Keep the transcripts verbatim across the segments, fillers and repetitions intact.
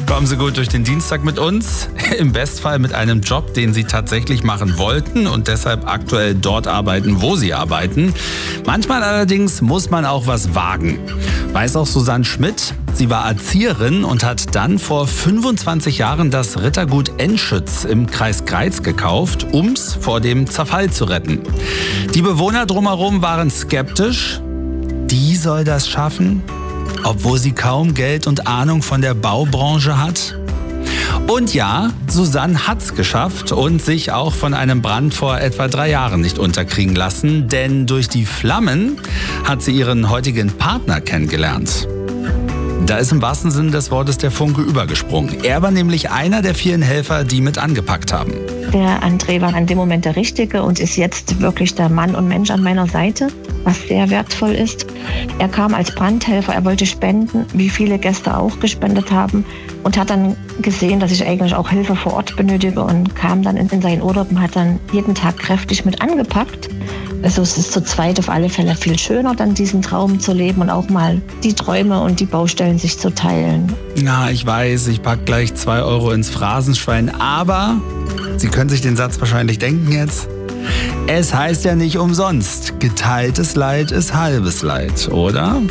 Kommen Sie gut durch den Dienstag mit uns. Im Bestfall mit einem Job, den Sie tatsächlich machen wollten und deshalb aktuell dort arbeiten, wo Sie arbeiten. Manchmal allerdings muss man auch was wagen. Weiß auch Susanne Schmidt. Sie war Erzieherin und hat dann vor fünfundzwanzig Jahren das Rittergut Enschütz im Kreis Greiz gekauft, um's vor dem Zerfall zu retten. Die Bewohner drumherum waren skeptisch. Die soll das schaffen? Obwohl sie kaum Geld und Ahnung von der Baubranche hat? Und ja, Susanne hat's geschafft und sich auch von einem Brand vor etwa drei Jahren nicht unterkriegen lassen, denn durch die Flammen hat sie ihren heutigen Partner kennengelernt. Da ist im wahrsten Sinne des Wortes der Funke übergesprungen. Er war nämlich einer der vielen Helfer, die mit angepackt haben. Der André war in dem Moment der Richtige und ist jetzt wirklich der Mann und Mensch an meiner Seite, was sehr wertvoll ist. Er kam als Brandhelfer, er wollte spenden, wie viele Gäste auch gespendet haben und hat dann gesehen, dass ich eigentlich auch Hilfe vor Ort benötige und kam dann in seinen Urlaub und hat dann jeden Tag kräftig mit angepackt. Also es ist zu zweit auf alle Fälle viel schöner, dann diesen Traum zu leben und auch mal die Träume und die Baustellen sich zu teilen. Na, ich weiß, ich pack gleich zwei Euro ins Phrasenschwein, aber Sie können sich den Satz wahrscheinlich denken jetzt. Es heißt ja nicht umsonst, geteiltes Leid ist halbes Leid, oder?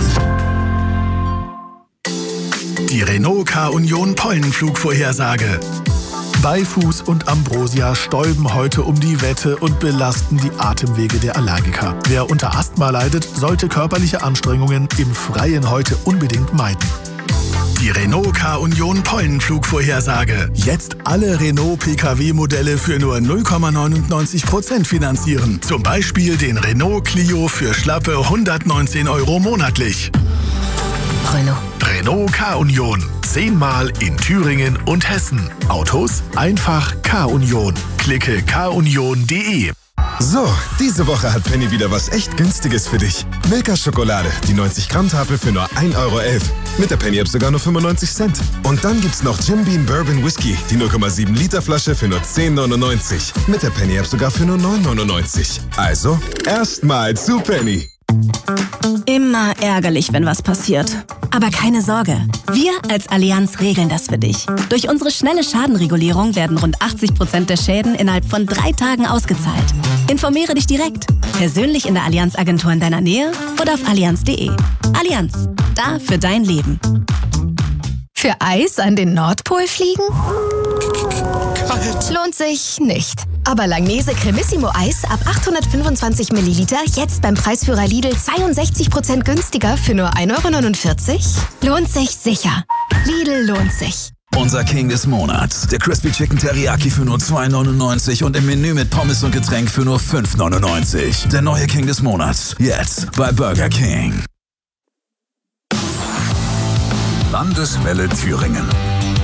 Die Renault K-Union Pollenflugvorhersage. Beifuß und Ambrosia stäuben heute um die Wette und belasten die Atemwege der Allergiker. Wer unter Asthma leidet, sollte körperliche Anstrengungen im Freien heute unbedingt meiden. Die Renault K-Union Pollenflugvorhersage. Jetzt alle Renault-P K W-Modelle für nur null Komma neunundneunzig Prozent finanzieren. Zum Beispiel den Renault Clio für schlappe hundertneunzehn Euro monatlich. Renault. Renault K-Union. Zehnmal in Thüringen und Hessen. Autos einfach K-Union. Klicke k union punkt de. So, diese Woche hat Penny wieder was echt Günstiges für dich. Milka Schokolade, die neunzig Gramm Tafel für nur ein Euro elf. Mit der Penny-App sogar nur fünfundneunzig Cent. Und dann gibt's noch Jim Beam Bourbon Whisky, die null Komma sieben Liter Flasche für nur zehn neunundneunzig. Mit der Penny-App sogar für nur neun neunundneunzig. Also, erstmal zu Penny. Immer ärgerlich, wenn was passiert. Aber keine Sorge, wir als Allianz regeln das für dich. Durch unsere schnelle Schadenregulierung werden rund achtzig Prozent der Schäden innerhalb von drei Tagen ausgezahlt. Informiere dich direkt, persönlich in der Allianz-Agentur in deiner Nähe oder auf allianz punkt de. Allianz, da für dein Leben. Für Eis an den Nordpol fliegen? Kalt. Lohnt sich nicht. Aber Langnese Cremissimo Eis ab achthundertfünfundzwanzig Milliliter jetzt beim Preisführer Lidl zweiundsechzig Prozent günstiger für nur ein Euro neunundvierzig? Lohnt sich sicher. Lidl lohnt sich. Unser King des Monats. Der Crispy Chicken Teriyaki für nur zwei neunundneunzig und im Menü mit Pommes und Getränk für nur fünf neunundneunzig. Der neue King des Monats. Jetzt bei Burger King. Landeswelle Thüringen.